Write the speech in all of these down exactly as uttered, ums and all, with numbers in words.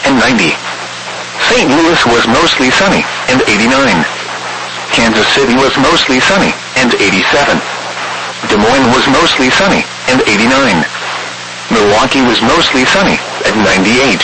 and ninety. Saint Louis was mostly sunny, and eighty-nine. Kansas City was mostly sunny, and eighty-seven. Des Moines was mostly sunny, and eighty-nine. Milwaukee was mostly sunny, at ninety-eight.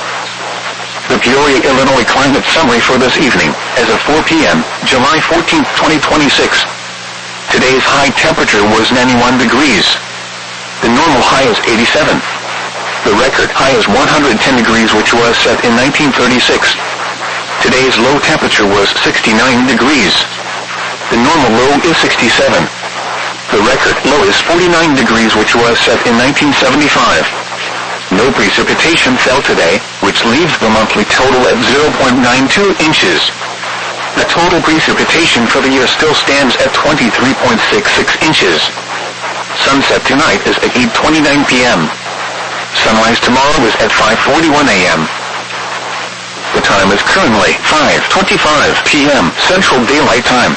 The Peoria, Illinois climate summary for this evening, as of four p.m., July fourteenth, twenty twenty-six. Today's high temperature was ninety-one degrees. The normal high is eighty-seven. The record high is one hundred ten degrees, which was set in nineteen thirty-six. Today's low temperature was sixty-nine degrees. The normal low is sixty-seven. The record low is forty-nine degrees, which was set in nineteen seventy-five. No precipitation fell today, which leaves the monthly total at zero point nine two inches. The total precipitation for the year still stands at twenty-three point six six inches. Sunset tonight is at eight twenty-nine p.m. Sunrise tomorrow is at five forty-one a.m. The time is currently five twenty-five p.m. Central Daylight Time.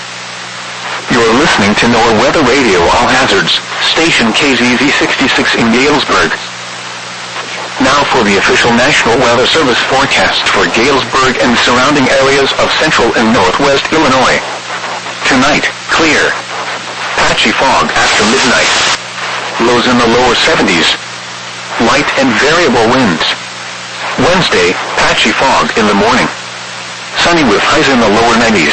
You are listening to NOAA Weather Radio All Hazards, station K Z Z sixty-six in Galesburg. Now for the official National Weather Service forecast for Galesburg and surrounding areas of central and northwest Illinois. Tonight, clear. Patchy fog after midnight. Lows in the lower seventies. Light and variable winds. Wednesday, patchy fog in the morning. Sunny with highs in the lower nineties.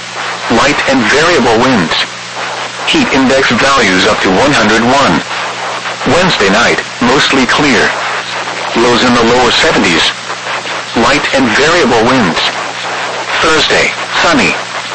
Light and variable winds. Heat index values up to one hundred one. Wednesday night, mostly clear. Lows in the lower seventies. Light and variable winds. Thursday, sunny.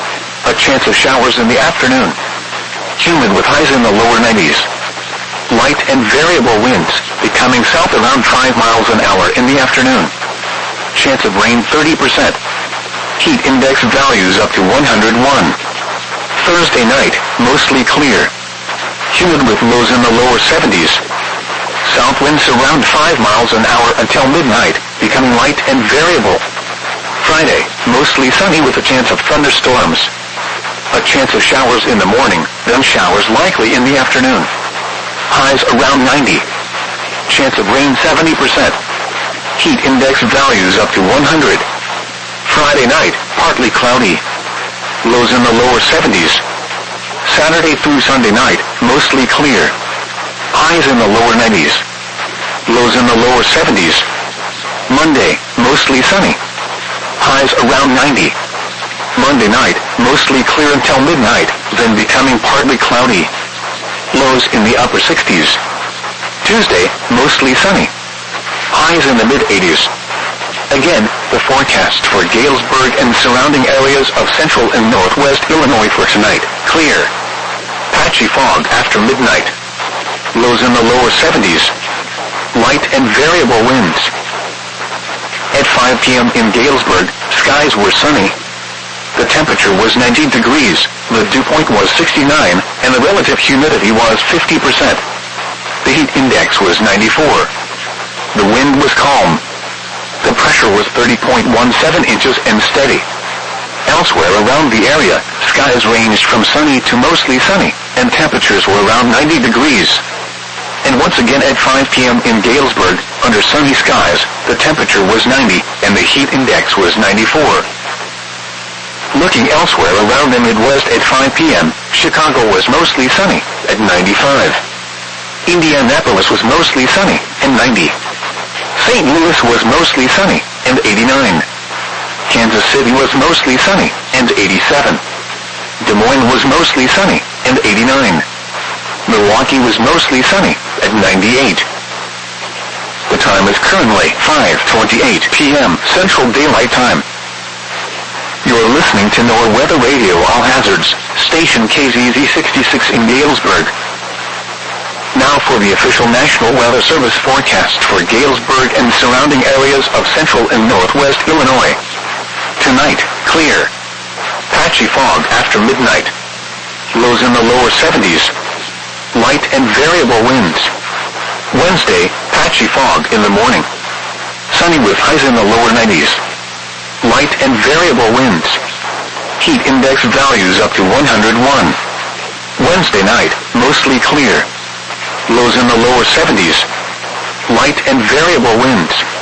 A chance of showers in the afternoon. Humid with highs in the lower nineties. Light and variable winds, becoming south around five miles an hour in the afternoon. Chance of rain thirty percent. Heat index values up to one hundred one. Thursday night, mostly clear. Humid with lows in the lower seventies. South winds around five miles an hour until midnight, becoming light and variable. Friday, mostly sunny with a chance of thunderstorms. A chance of showers in the morning, then showers likely in the afternoon. Highs around ninety. Chance of rain seventy percent. Heat index values up to one hundred. Friday night, partly cloudy. Lows in the lower seventies. Saturday through Sunday night, mostly clear. Highs in the lower nineties. Lows in the lower seventies. Monday, mostly sunny. Highs around ninety. Monday night, mostly clear until midnight, then becoming partly cloudy. Lows in the upper sixties. Tuesday, mostly sunny. Highs in the mid-eighties. Again, the forecast for Galesburg and surrounding areas of central and northwest Illinois for tonight. Clear. Patchy fog after midnight. Lows in the lower seventies. Light and variable winds. At five p.m. in Galesburg, skies were sunny. The temperature was nineteen degrees, the dew point was sixty-nine, and the relative humidity was fifty percent. The heat index was ninety-four. The wind was calm. The pressure was thirty point one seven inches and steady. Elsewhere around the area, skies ranged from sunny to mostly sunny, and temperatures were around ninety degrees. And once again at five p.m. in Galesburg, under sunny skies, the temperature was ninety, and the heat index was ninety-four. Looking elsewhere around the Midwest at five p.m., Chicago was mostly sunny, at ninety-five. Indianapolis was mostly sunny, and ninety. Saint Louis was mostly sunny, and eighty-nine. Kansas City was mostly sunny, and eighty-seven. Des Moines was mostly sunny, and eighty-nine. Milwaukee was mostly sunny, at ninety-eight. The time is currently five twenty-eight p.m. Central Daylight Time. You are listening to NOAA Weather Radio All Hazards, station K Z Z sixty-six in Galesburg. Now for the official National Weather Service forecast for Galesburg and surrounding areas of central and northwest Illinois. Tonight, clear. Patchy fog after midnight. Lows in the lower seventies. Light and variable winds. Wednesday, patchy fog in the morning. Sunny with highs in the lower nineties. Light and variable winds. Heat index values up to one hundred one. Wednesday night, mostly clear. Lows in the lower seventies. Light and variable winds.